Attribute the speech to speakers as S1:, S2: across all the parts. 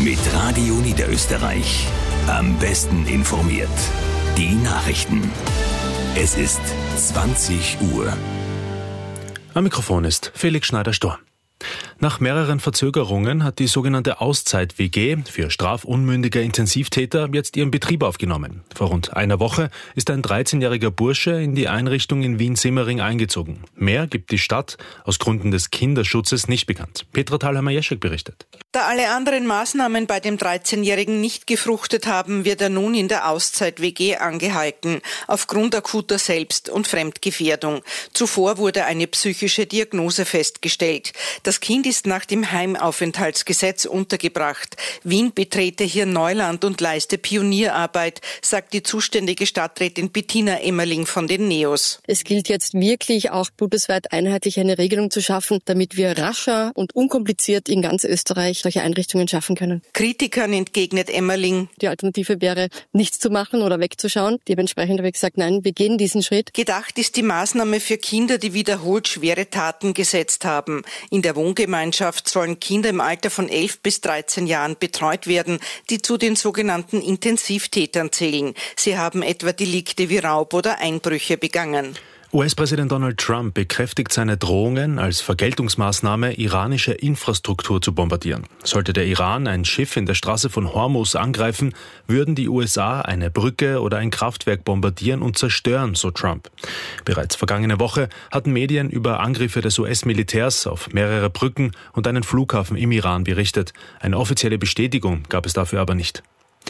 S1: Mit Radio Niederösterreich. Am besten informiert. Die Nachrichten. Es ist 20 Uhr.
S2: Am Mikrofon ist Felix Schneider-Storr. Nach mehreren Verzögerungen hat die sogenannte Auszeit-WG für strafunmündige Intensivtäter jetzt ihren Betrieb aufgenommen. Vor rund einer Woche ist ein 13-jähriger Bursche in die Einrichtung in Wien-Simmering eingezogen. Mehr gibt die Stadt aus Gründen des Kinderschutzes nicht bekannt. Petra Thalhammer-Jeschek berichtet.
S3: Da alle anderen Maßnahmen bei dem 13-Jährigen nicht gefruchtet haben, wird er nun in der Auszeit-WG angehalten, aufgrund akuter Selbst- und Fremdgefährdung. Zuvor wurde eine psychische Diagnose festgestellt. Das Kind ist nach dem Heimaufenthaltsgesetz untergebracht. Wien betrete hier Neuland und leiste Pionierarbeit, sagt die zuständige Stadträtin Bettina Emmerling von den NEOS.
S4: Es gilt jetzt wirklich auch bundesweit einheitlich eine Regelung zu schaffen, damit wir rascher und unkompliziert in ganz Österreich solche Einrichtungen schaffen können.
S3: Kritikern entgegnet Emmerling:
S4: Die Alternative wäre, nichts zu machen oder wegzuschauen. Dementsprechend habe ich gesagt, nein, wir gehen diesen Schritt.
S3: Gedacht ist die Maßnahme für Kinder, die wiederholt schwere Taten gesetzt haben. In der Wohngemeinschaft sollen Kinder im Alter von 11 bis 13 Jahren betreut werden, die zu den sogenannten Intensivtätern zählen. Sie haben etwa Delikte wie Raub oder Einbrüche begangen.
S2: US-Präsident Donald Trump bekräftigt seine Drohungen, als Vergeltungsmaßnahme iranische Infrastruktur zu bombardieren. Sollte der Iran ein Schiff in der Straße von Hormuz angreifen, würden die USA eine Brücke oder ein Kraftwerk bombardieren und zerstören, so Trump. Bereits vergangene Woche hatten Medien über Angriffe des US-Militärs auf mehrere Brücken und einen Flughafen im Iran berichtet. Eine offizielle Bestätigung gab es dafür aber nicht.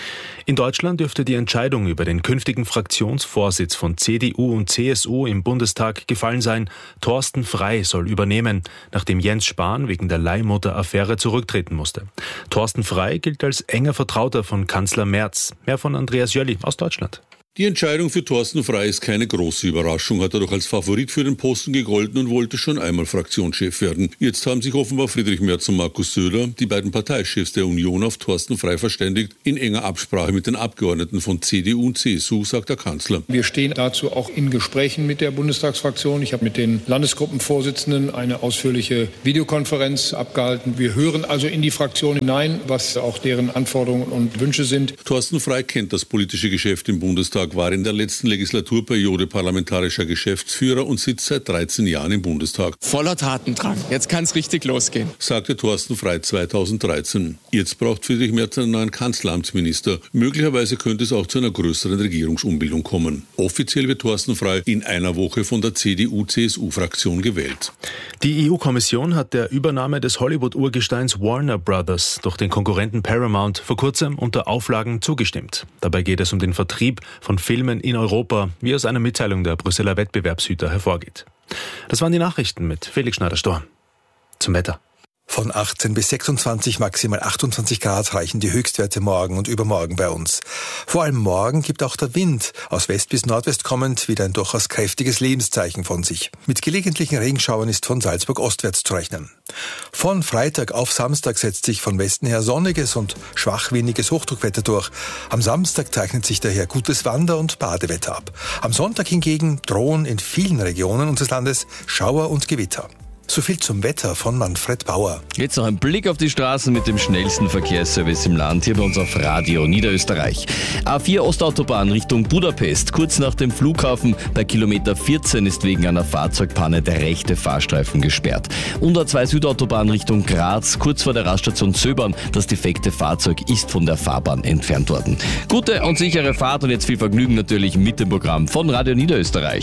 S2: In Deutschland dürfte die Entscheidung über den künftigen Fraktionsvorsitz von CDU und CSU im Bundestag gefallen sein. Thorsten Frey soll übernehmen, nachdem Jens Spahn wegen der Leihmutter-Affäre zurücktreten musste. Thorsten Frey gilt als enger Vertrauter von Kanzler Merz. Mehr von Andreas Jölli aus Deutschland.
S5: Die Entscheidung für Thorsten Frey ist keine große Überraschung, hat er doch als Favorit für den Posten gegolten und wollte schon einmal Fraktionschef werden. Jetzt haben sich offenbar Friedrich Merz und Markus Söder, die beiden Parteichefs der Union, auf Thorsten Frey verständigt, in enger Absprache mit den Abgeordneten von CDU und CSU, sagt der Kanzler.
S6: Wir stehen dazu auch in Gesprächen mit der Bundestagsfraktion. Ich habe mit den Landesgruppenvorsitzenden eine ausführliche Videokonferenz abgehalten. Wir hören also in die Fraktion hinein, was auch deren Anforderungen und Wünsche sind.
S5: Thorsten Frey kennt das politische Geschäft im Bundestag, war in der letzten Legislaturperiode parlamentarischer Geschäftsführer und sitzt seit 13 Jahren im Bundestag.
S7: Voller Tatendrang. Jetzt kann es richtig losgehen,
S5: sagte Thorsten Frey 2013. Jetzt braucht Friedrich Merz einen neuen Kanzleramtsminister. Möglicherweise könnte es auch zu einer größeren Regierungsumbildung kommen. Offiziell wird Thorsten Frey in einer Woche von der CDU-CSU-Fraktion gewählt.
S2: Die EU-Kommission hat der Übernahme des Hollywood-Urgesteins Warner Brothers durch den Konkurrenten Paramount vor kurzem unter Auflagen zugestimmt. Dabei geht es um den Vertrieb von Filmen in Europa, wie aus einer Mitteilung der Brüsseler Wettbewerbshüter hervorgeht. Das waren die Nachrichten mit Felix Schneider-Storr. Zum Wetter.
S8: Von 18 bis 26, maximal 28 Grad reichen die Höchstwerte morgen und übermorgen bei uns. Vor allem morgen gibt auch der Wind, aus West bis Nordwest kommend, wieder ein durchaus kräftiges Lebenszeichen von sich. Mit gelegentlichen Regenschauern ist von Salzburg ostwärts zu rechnen. Von Freitag auf Samstag setzt sich von Westen her sonniges und schwachwindiges Hochdruckwetter durch. Am Samstag zeichnet sich daher gutes Wander- und Badewetter ab. Am Sonntag hingegen drohen in vielen Regionen unseres Landes Schauer und Gewitter. So viel zum Wetter von Manfred Bauer.
S9: Jetzt noch ein Blick auf die Straßen mit dem schnellsten Verkehrsservice im Land, hier bei uns auf Radio Niederösterreich. A4 Ostautobahn Richtung Budapest, kurz nach dem Flughafen bei Kilometer 14 ist wegen einer Fahrzeugpanne der rechte Fahrstreifen gesperrt. Und A2 Südautobahn Richtung Graz, kurz vor der Raststation Zöbern, das defekte Fahrzeug ist von der Fahrbahn entfernt worden. Gute und sichere Fahrt und jetzt viel Vergnügen natürlich mit dem Programm von Radio Niederösterreich.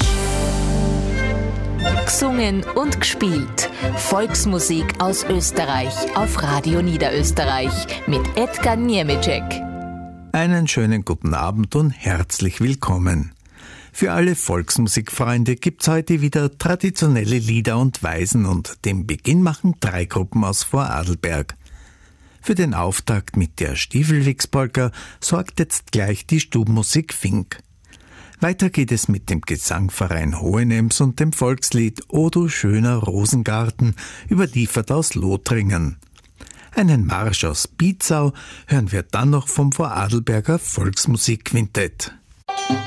S10: Gesungen und gespielt. Volksmusik aus Österreich auf Radio Niederösterreich mit Edgar Niemicek.
S11: Einen schönen guten Abend und herzlich willkommen. Für alle Volksmusikfreunde gibt's heute wieder traditionelle Lieder und Weisen und den Beginn machen 3 Gruppen aus Vorarlberg. Für den Auftakt mit der Stiefelwichspolka sorgt jetzt gleich die Stubenmusik Fink. Weiter geht es mit dem Gesangverein Hohenems und dem Volkslied O du schöner Rosengarten, überliefert aus Lothringen. Einen Marsch aus Bietzau hören wir dann noch vom Vorarlberger Volksmusikquintett.